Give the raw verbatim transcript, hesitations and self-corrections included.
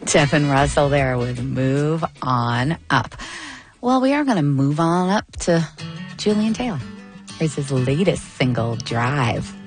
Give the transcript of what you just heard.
Jeff and Russell there with Move On Up. Well, we are going to move on up to Julian Taylor. Here's his latest single, Drive.